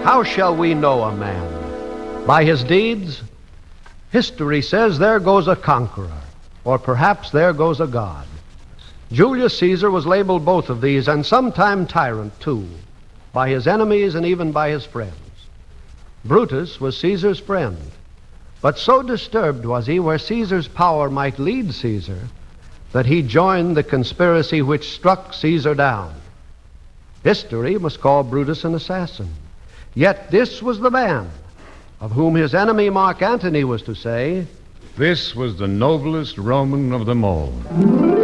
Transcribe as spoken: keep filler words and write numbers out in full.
How shall we know a man? By his deeds? History says there goes a conqueror, or perhaps there goes a god. Julius Caesar was labeled both of these, and sometime tyrant too, by his enemies and even by his friends. Brutus was Caesar's friend, but so disturbed was he where Caesar's power might lead Caesar that he joined the conspiracy which struck Caesar down. History must call Brutus an assassin. Yet this was the man of whom his enemy Mark Antony was to say, "This was the noblest Roman of them all."